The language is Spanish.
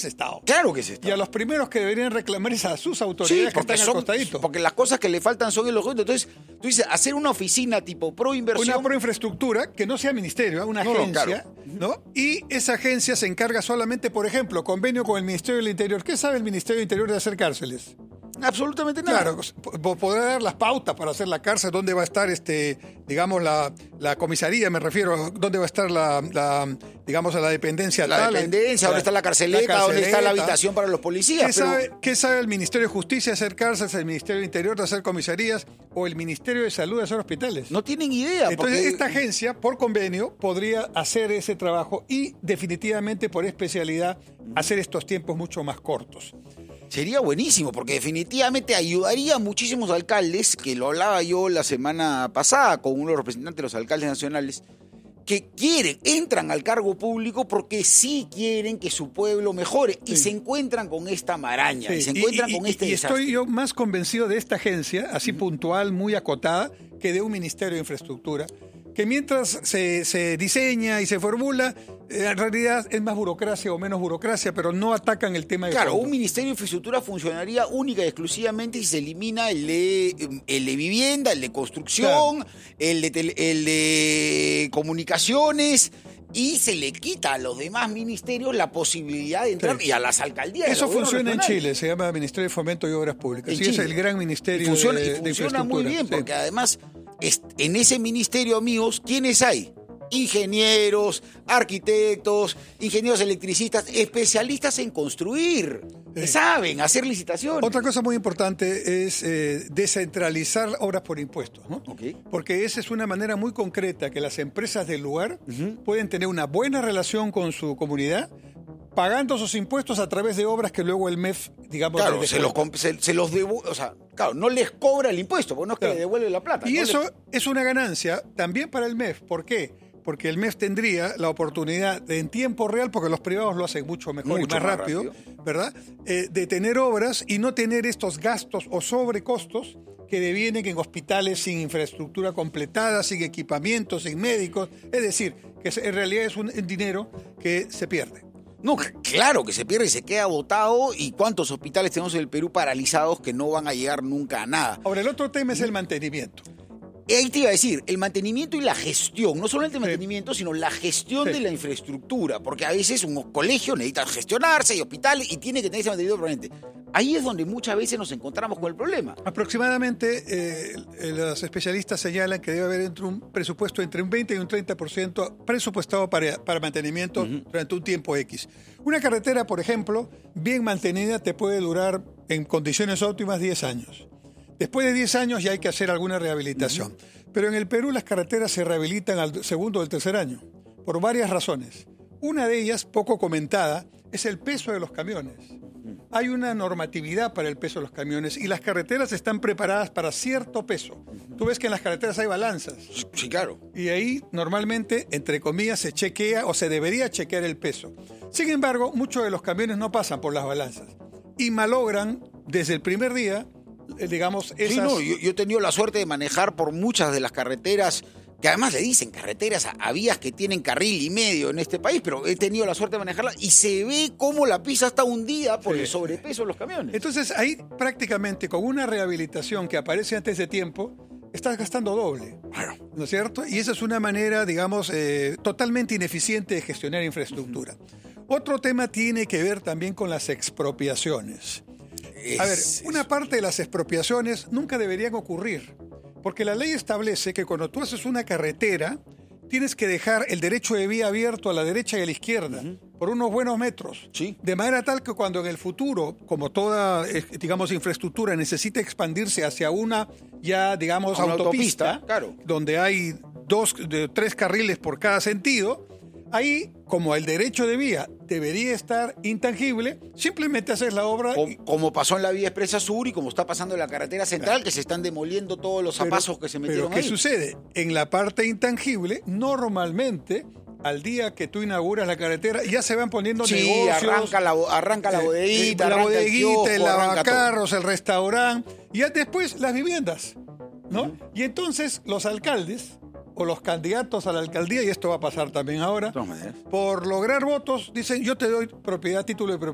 Estado. Claro que es Estado. Y a los primeros que deberían reclamar es a sus autoridades que están al costadito. Porque las cosas que le faltan son el objeto. Entonces, tú dices, hacer una oficina tipo proinversión. Una proinfraestructura que no sea ministerio, una agencia, claro. ¿no? Y esa agencia se encarga solamente, por ejemplo, convenio con el Ministerio del Interior. ¿Qué sabe el Ministerio del Interior de hacer cárceles? Absolutamente nada. Claro, podrá dar las pautas para hacer la cárcel, dónde va a estar, digamos, la comisaría, me refiero, dónde va a estar digamos, la dependencia tal. Dónde está la carceleta, dónde está la habitación para los policías. ¿Qué sabe el Ministerio de Justicia de hacer cárceles, el Ministerio del Interior de hacer comisarías o el Ministerio de Salud de hacer hospitales? No tienen idea. Entonces, esta agencia, por convenio, podría hacer ese trabajo y definitivamente, por especialidad, hacer estos tiempos mucho más cortos. Sería buenísimo, porque definitivamente ayudaría a muchísimos alcaldes, que lo hablaba yo la semana pasada con uno de los representantes de los alcaldes nacionales, que entran al cargo público porque sí quieren que su pueblo mejore y se encuentran con esta maraña, y se encuentran con este desastre. Estoy yo más convencido de esta agencia, así puntual, muy acotada, que de un Ministerio de Infraestructura, que mientras se diseña y se formula, en realidad es más burocracia o menos burocracia, pero no atacan el tema de Claro, fondo. un Ministerio de Infraestructura funcionaría única y exclusivamente si se elimina el de vivienda, el de construcción, claro, el de comunicaciones, y se le quita a los demás ministerios la posibilidad de entrar, y a las alcaldías. Eso funciona en Chile, se llama Ministerio de Fomento y Obras Públicas. Sí, es el gran ministerio de infraestructura. Funciona muy bien, porque además en ese ministerio, amigos, ¿quiénes hay? Ingenieros, arquitectos, ingenieros electricistas, especialistas en construir, que saben hacer licitaciones. Otra cosa muy importante es descentralizar obras por impuestos, ¿no? Okay. Porque esa es una manera muy concreta que las empresas del lugar pueden tener una buena relación con su comunidad, pagando sus impuestos a través de obras que luego el MEF, digamos... Claro, se los devuelve, o sea, claro, no les cobra el impuesto, porque no es que le devuelve la plata. Y eso es una ganancia también para el MEF. ¿Por qué? Porque el MEF tendría la oportunidad de, en tiempo real, porque los privados lo hacen mucho mejor y más rápido, ¿verdad? De tener obras y no tener estos gastos o sobrecostos que devienen en hospitales sin infraestructura completada, sin equipamiento, sin médicos. Es decir, que en realidad es un dinero que se pierde. No, claro que se pierde y se queda botado. ¿Y cuántos hospitales tenemos en el Perú paralizados que no van a llegar nunca a nada? Ahora, el otro tema es el mantenimiento. Ahí te iba a decir, el mantenimiento y la gestión, no solamente el mantenimiento, sino la gestión de la infraestructura, porque a veces un colegio necesita gestionarse y hospitales y tiene que tener ese mantenimiento permanente. Ahí es donde muchas veces nos encontramos con el problema. Aproximadamente los especialistas señalan que debe haber un presupuesto entre un 20 y un 30% presupuestado para mantenimiento durante un tiempo X. Una carretera, por ejemplo, bien mantenida te puede durar en condiciones óptimas 10 años. Después de 10 años ya hay que hacer alguna rehabilitación. Pero en el Perú las carreteras se rehabilitan al segundo o al tercer año, por varias razones. Una de ellas, poco comentada, es el peso de los camiones. Hay una normatividad para el peso de los camiones y las carreteras están preparadas para cierto peso. Tú ves que en las carreteras hay balanzas. Sí, claro. Y ahí normalmente, entre comillas, se chequea o se debería chequear el peso. Sin embargo, muchos de los camiones no pasan por las balanzas y malogran desde el primer día, digamos, esas... Sí, no, yo he tenido la suerte de manejar por muchas de las carreteras, que además le dicen carreteras a vías que tienen carril y medio en este país, pero he tenido la suerte de manejarla y se ve cómo la pista está hundida por el sobrepeso de los camiones. Entonces ahí prácticamente con una rehabilitación que aparece antes de tiempo, estás gastando doble, ¿no es cierto? Y esa es una manera, digamos, totalmente ineficiente de gestionar infraestructura. Otro tema tiene que ver también con las expropiaciones. A ver, una parte de las expropiaciones nunca deberían ocurrir, porque la ley establece que cuando tú haces una carretera, tienes que dejar el derecho de vía abierto a la derecha y a la izquierda, por unos buenos metros. Sí. De manera tal que cuando en el futuro, como toda, digamos, infraestructura necesita expandirse hacia una, ya, digamos, autopista, claro, donde hay 3 carriles por cada sentido, ahí, como el derecho de vía debería estar intangible, simplemente haces la obra... Como pasó en la Vía Expresa Sur y como está pasando en la carretera central, que se están demoliendo todos los zapazos que se metieron ahí. Pero ¿qué sucede? En la parte intangible, normalmente, al día que tú inauguras la carretera, ya se van poniendo negocios. Arranca la bodeguita, el lavacarros, el restaurante, y ya después las viviendas, ¿no? Y entonces los alcaldes o los candidatos a la alcaldía, y esto va a pasar también ahora, por lograr votos, dicen, yo te doy título de